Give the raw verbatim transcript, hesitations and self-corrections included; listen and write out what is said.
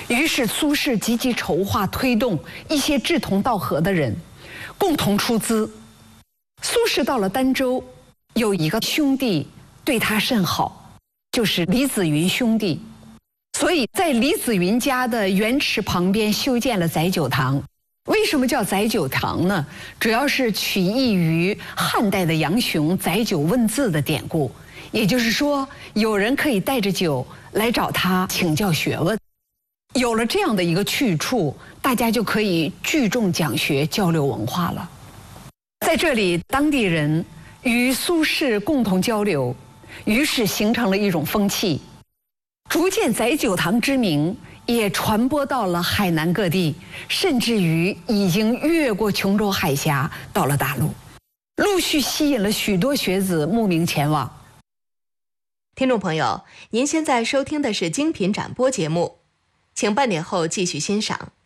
于是苏轼积极筹划推动一些志同道合的人共同出资。苏轼到了儋州，有一个兄弟对他甚好，就是李子云兄弟，所以在李子云家的园池旁边修建了载酒堂。为什么叫载酒堂呢？主要是取意于汉代的杨雄载酒问字的典故，也就是说，有人可以带着酒来找他请教学问。有了这样的一个去处，大家就可以聚众讲学，交流文化了。在这里，当地人与苏轼共同交流，于是形成了一种风气，逐渐载酒堂之名也传播到了海南各地，甚至于已经越过琼州海峡到了大陆，陆续吸引了许多学子慕名前往。 听众朋友，您现在收听的是精品展播节目，请半点后继续欣赏。